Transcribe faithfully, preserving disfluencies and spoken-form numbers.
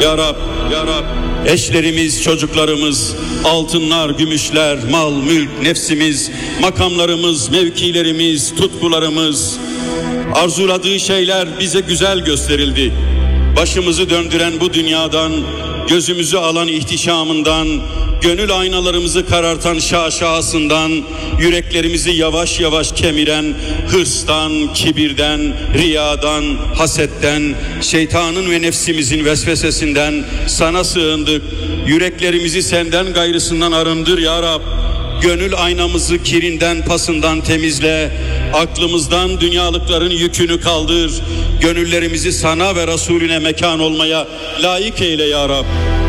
Ya Rab, Ya Rab. Eşlerimiz, çocuklarımız, altınlar, gümüşler, mal, mülk, nefsimiz, makamlarımız, mevkilerimiz, tutkularımız, arzuladığı şeyler bize güzel gösterildi. Başımızı döndüren bu dünyadan, gözümüzü alan ihtişamından, gönül aynalarımızı karartan şaşasından, yüreklerimizi yavaş yavaş kemiren hırstan, kibirden, riyadan, hasetten, şeytanın ve nefsimizin vesvesesinden sana sığındık. Yüreklerimizi senden gayrısından arındır ya Rab. Gönül aynamızı kirinden, pasından temizle. Aklımızdan dünyalıkların yükünü kaldır. Gönüllerimizi sana ve Resulüne mekan olmaya layık eyle ya Rab.